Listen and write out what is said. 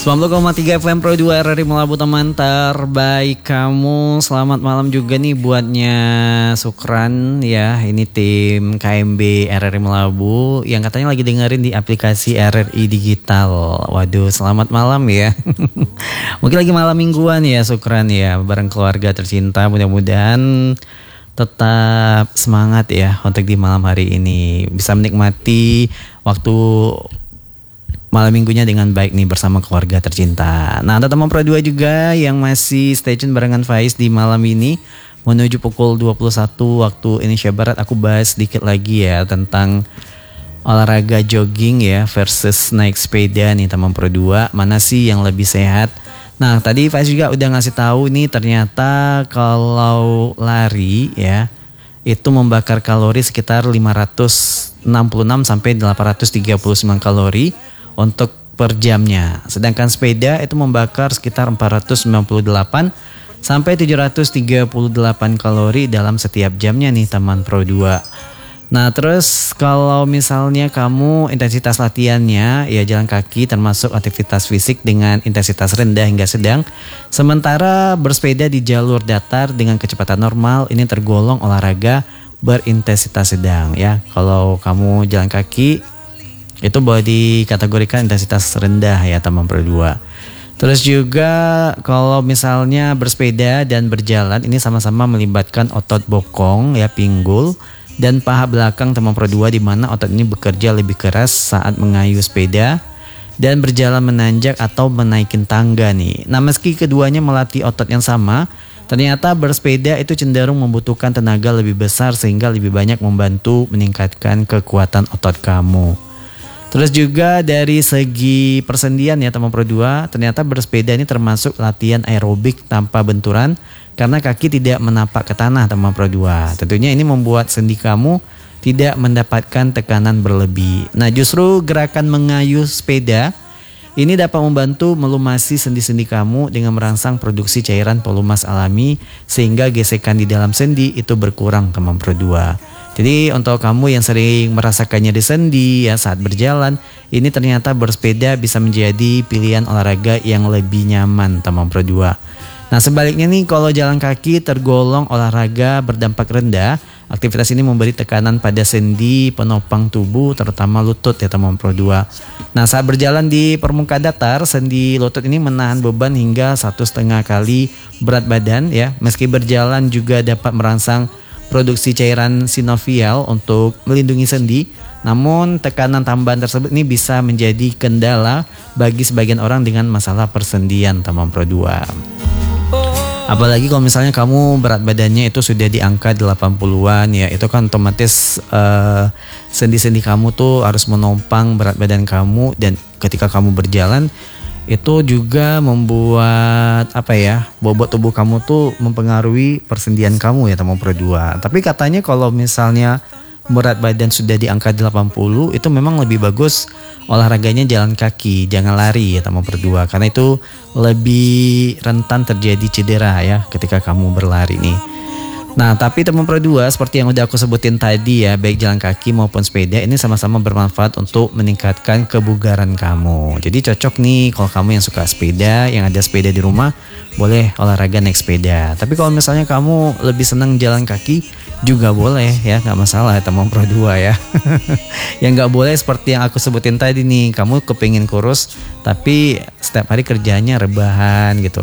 90,3 FM Pro 2 RRI Melabu, teman terbaik kamu. Selamat malam juga nih buatnya Sukran ya. Ini tim KMB RRI Melabu yang katanya lagi dengerin di aplikasi RRI Digital. Waduh, selamat malam ya. Mungkin lagi malam mingguan ya Sukran ya, bareng keluarga tercinta. Mudah-mudahan tetap semangat ya untuk di malam hari ini, bisa menikmati waktu malam minggunya dengan baik nih bersama keluarga tercinta. Nah, ada teman Pro 2 juga yang masih stay tune barengan Faiz di malam ini menuju pukul 21 waktu Indonesia Barat. Aku bahas sedikit lagi ya tentang olahraga jogging ya versus naik sepeda nih teman Pro 2. Mana sih yang lebih sehat? Nah, tadi Faiz juga udah ngasih tahu nih, ternyata kalau lari ya itu membakar kalori sekitar 566 sampai 839 kalori untuk per jamnya. Sedangkan sepeda itu membakar sekitar 498 sampai 738 kalori dalam setiap jamnya nih teman Pro 2. Nah, terus kalau misalnya kamu intensitas latihannya ya jalan kaki termasuk aktivitas fisik dengan intensitas rendah hingga sedang, sementara bersepeda di jalur datar dengan kecepatan normal ini tergolong olahraga berintensitas sedang ya. Kalau kamu jalan kaki itu boleh dikategorikan intensitas rendah ya teman Pro 2. Terus juga kalau misalnya bersepeda dan berjalan ini sama-sama melibatkan otot bokong ya, pinggul dan paha belakang teman Pro 2, di mana otot ini bekerja lebih keras saat mengayuh sepeda dan berjalan menanjak atau menaikin tangga nih. Nah, meski keduanya melatih otot yang sama, ternyata bersepeda itu cenderung membutuhkan tenaga lebih besar sehingga lebih banyak membantu meningkatkan kekuatan otot kamu. Terus juga dari segi persendian ya teman Pro 2, ternyata bersepeda ini termasuk latihan aerobik tanpa benturan karena kaki tidak menapak ke tanah teman Pro 2. Tentunya ini membuat sendi kamu tidak mendapatkan tekanan berlebih. Nah, justru gerakan mengayuh sepeda ini dapat membantu melumasi sendi-sendi kamu dengan merangsang produksi cairan pelumas alami sehingga gesekan di dalam sendi itu berkurang teman Pro 2. Jadi untuk kamu yang sering merasakan nyeri sendi ya saat berjalan, ini ternyata bersepeda bisa menjadi pilihan olahraga yang lebih nyaman teman Pro 2. Nah, sebaliknya nih, kalau jalan kaki tergolong olahraga berdampak rendah, aktivitas ini memberi tekanan pada sendi penopang tubuh terutama lutut ya teman Pro 2. Nah, saat berjalan di permukaan datar, sendi lutut ini menahan beban hingga 1,5 kali berat badan ya. Meski berjalan juga dapat merangsang produksi cairan sinovial untuk melindungi sendi, namun tekanan tambahan tersebut ini bisa menjadi kendala bagi sebagian orang dengan masalah persendian teman Pro 2. Apalagi kalau misalnya kamu berat badannya itu sudah di angka 80-an ya, itu kan otomatis sendi-sendi kamu tuh harus menopang berat badan kamu, dan ketika kamu berjalan itu juga membuat bobot tubuh kamu tuh mempengaruhi persendian kamu ya teman Pro 2. Tapi katanya kalau misalnya berat badan sudah di angka 80 itu memang lebih bagus olahraganya jalan kaki, jangan lari ya teman Pro 2, karena itu lebih rentan terjadi cedera ya ketika kamu berlari nih. Nah, tapi teman Pro 2, seperti yang udah aku sebutin tadi ya, baik jalan kaki maupun sepeda ini sama-sama bermanfaat untuk meningkatkan kebugaran kamu. Jadi cocok nih kalau kamu yang suka sepeda, yang ada sepeda di rumah, boleh olahraga naik sepeda. Tapi kalau misalnya kamu lebih senang jalan kaki juga boleh ya, gak masalah teman Pro 2 ya. Yang gak boleh seperti yang aku sebutin tadi nih, kamu kepingin kurus tapi setiap hari kerjanya rebahan gitu,